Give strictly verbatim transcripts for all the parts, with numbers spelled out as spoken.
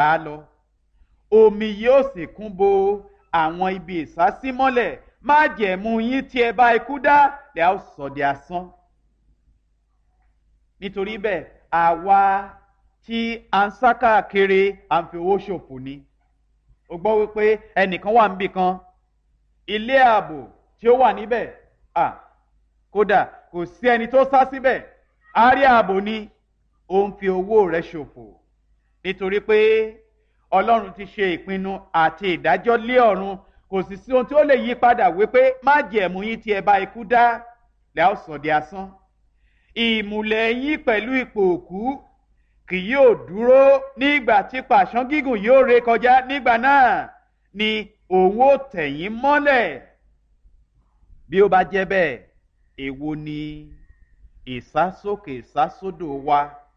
á lọ omi yóò sì kún bo àwọn ibi ìsásímọ́lẹ̀ májẹ̀mú yín tí ẹ bá ikú dá lẹ́ á sọ di asán. Nítorí bẹ́ẹ̀ àwa tí à ń sá káàkiri à ń fi owó ṣòfò ni. O gbọ́ wípé ẹnìkan wà níbì kan ilé ààbò tí ó wà níbẹ̀ à kódà kò sí ẹni tó sá síbẹ̀ á rí ààbò ni. Ó ń fi owó rẹ̀ ṣòfò nítorí pé Ọlọ́run ti ṣe ìpinnu àti ìdájọ́ lé ọ̀run, kò sì sí ohun tí ó lè yí padà wípé májẹ̀mú yín tí ẹ bá ikú dá lẹ́ á sọ di asán. Ìmùlẹ̀ yín pẹ̀lú ipò òkú kì yóò dúró nígbà tí pàṣán gígùn yóò ré kọjá, nígbà náà ni òun ó tẹ̀ yín mọ́lẹ̀. Bí ó bá jẹ́ bẹ́ẹ̀, èwo ni ìsásókè ìsásódò wa?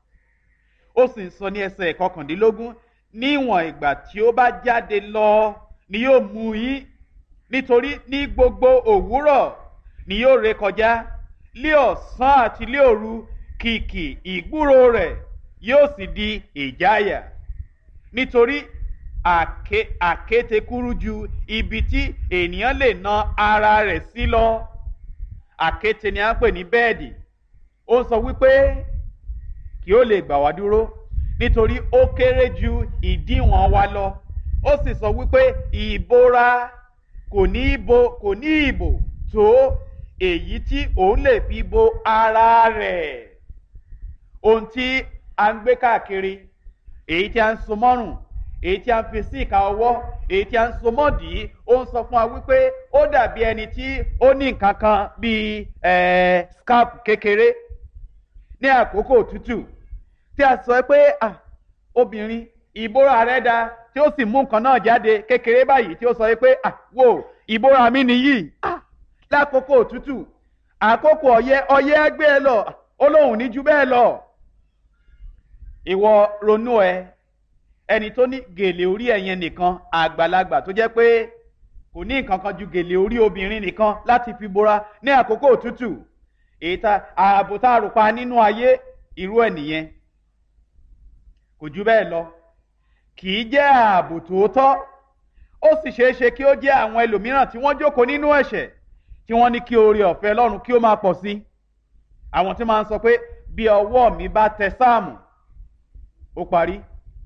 Ó sì ń sọ ní ẹsẹ̀ ìkọkàndínlógún, níwọ̀n ìgbà tí ó bá jáde lọ ni yóò mú yín, nítorí ní gbogbo òwúrọ̀ ni yóò ré kọjá, lé ọ̀sán àti lé òru kìkì ìgbúrò rẹ̀ yóò sì di ìjáyà. Nítorí àké àkéte kúrú ju ibi tí ènìyàn lè na ara rẹ̀ sí lọ. Àkéte ni a ń pè ní bẹ́ẹ̀dì. Ó sọ wípé kí ó lè gbà wá dúró nítorí ó kéré ju ìdíwọ̀n wa lọ. Ó sì sọ wípé ìbora kò ní ìbò kò ní ìbò tó èyí tí òun lè fi bo ara rẹ̀. Ohun tí a ń gbé káàkiri, èyí tí a ń so mọ́rùn, èyí tí a ń fi sí ìka ọwọ́, èyí tí a ń so mọ́dì, ó ń sọ fún wa wípé ó dàbí ẹni tí ó ní nǹkan kan bíi scarf kékeré ní àkókò òtútù, tí a sọ pé ah obìnrin ìbora rẹ̀ dá, tí ó sì mú nǹkan náà jáde kékeré báyìí, tí ó sọ pé ah wò ìbora mi nìyí, ah lákòókò òtútù, àkókò ọyẹ́ ọyẹ́ gbé ẹ lọ, ó lóun ní ju bẹ́ẹ̀ lọ. Ìwọ ronú ẹ, ẹni tó ní gèlè orí ẹ̀yẹn nìkan, àgbàlagbà tó jẹ́ pé kò ní nǹkan kan ju gèlè orí obìnrin nìkan láti fi bora ní àkókò òtútù. Èyí tá ààbò tá a rò pa nínú ayé, irú ẹ̀ nìyẹn, kò ju bẹ́ẹ̀ lọ. Kì í jẹ́ ààbò tòótọ́. Ó sì ṣeé ṣe kí ó jẹ́ àwọn ẹlòmíràn tí wọ́n jókòó nínú ẹ̀ṣẹ̀, tí wọ́n ní kí oore ọ̀fẹ́ Ọlọ́run kí ó máa pọ̀ sí. Àwọn tí máa ń sọ pé bí ọwọ́ mi bá tẹ sáàmù ó parí,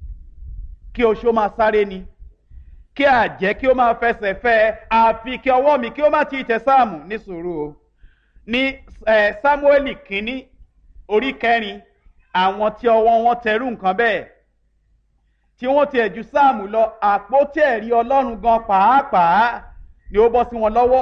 kí oṣó máa sáré ni, kí àjẹ́ kí ó máa fẹsẹ̀ fẹ́, àfi kí ọwọ́ mi kí ó má ti tẹ sáàmù. Ní sùúrù o. Ní Sámúẹ́lì kínní orí kẹrin, àwọn tí ọwọ́ wọn tẹrú nǹkan bẹ́ẹ̀, tí wọ́n ti ẹ̀jú sáàmù lọ, àpótí ẹ̀rí Ọlọ́run gan pàápàá ni ó bọ́ sí wọn lọ́wọ́.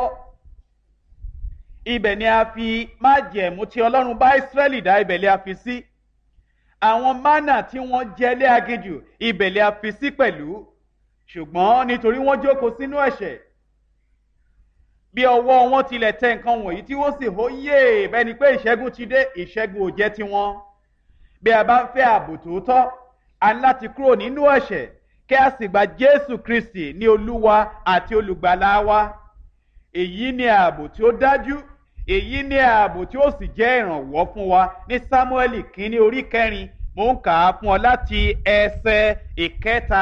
Ibẹ̀ ni a fi májẹ̀mú tí Ọlọ́run bá Ísírẹ́lì dá, ibẹ̀ ni a fi sí. Àwọn mánà tí wọ́n jẹ lé aginjù, ibẹ̀ ni a fi sí pẹ̀lú. Ṣùgbọ́n nítorí wọ́n jókòó sínú ẹ̀ṣẹ̀, bí ọwọ́ wọn tilẹ̀ tẹ nǹkan wọ̀nyí tí wọ́n sì hó yé bẹ́ẹ̀ ni pé ìṣẹ́gun ti dé, ìṣẹ́gun ò jẹ́ tiwọn. Bí a bá ń fẹ́ ààbò tòótọ́, a ní láti kúrò nínú ẹ̀ṣẹ̀ kí a sì gba Jésù Kristi ní Olúwa àti Olùgbàlà wa. Èyí ni ààbò tí ó dájú, èyí ni ààbò tí ó sì jẹ́ ìrànwọ́ fún wa. Ní Sámúẹ́lì kínní orí kẹrin, mò ń kà á fún ọ láti ẹsẹ̀ ìkẹta.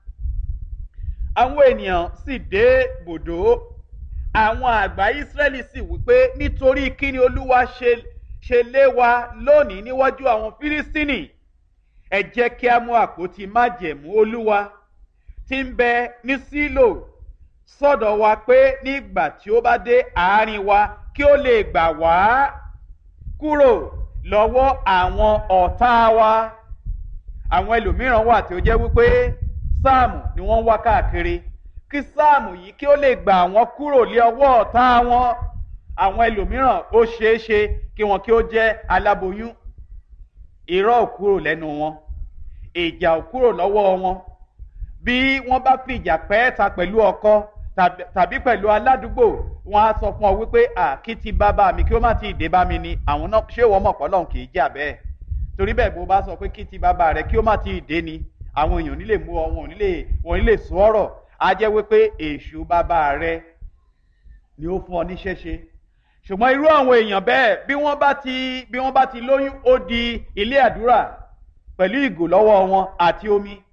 Àwọn ènìyàn sì dé bòdó, àwọn àgbà Ísírẹ́lì sì wípé nítorí kí ni Olúwa ṣe ṣe lé wa lónìí níwájú àwọn Fílístínì? Ẹ jẹ́ kí a mú àpótí májẹ̀mú Olúwa tí ń bẹ ní Sílò sọ́dọ̀ wa, pé nígbà tí ó bá dé àárín wa kí ó lè gbà wá kúrò lọ́wọ́ àwọn ọ̀tá wa. Àwọn ẹlòmíràn wà tí ó jẹ́ wípé sáàmù ni wọ́n wá káàkiri, kí sáàmù yìí kí ó lè gbà wọ́n kúrò lé ọwọ́ ọ̀tá wọn. Àwọn ẹlòmíràn ó ṣeé ṣe kí wọn kí ó jẹ́ aláboyún, irọ́ ò kúrò lẹ́nu wọn, ìjà ò kúrò lọ́wọ́ wọn. Bí wọ́n bá fi ìjà pẹ́ẹ́ta pẹ̀lú ọkọ tàbí pẹ̀lú aládùúgbò, wọ́n á sọ fún ọ wípé à kí ti bàbá mi kí ó má ti dé bá mi ni. Àwọn náà ṣé wọ́n mọ̀ pọ́lọ́n kì í jà bẹ́ẹ̀? Torí bẹ́ẹ̀ bó bá sọ pé kí ti bàbá rẹ kí ó má ti dé ni, àwọn èèyàn nílè mú ọ, wọn ò nílè wọn nílè sọ ọ̀rọ̀. Á jẹ́ wípé èṣù bàbá rẹ ni ó fún ọ níṣẹ́ ṣe. Ṣùgbọ́n irú àwọn èèyàn bẹ́ẹ̀, bí wọ́n bá ti bí wọ́n bá ti lóyún, ó di ilé àdúrà pẹ̀lú ìgò lọ́wọ́ wọn àti omi.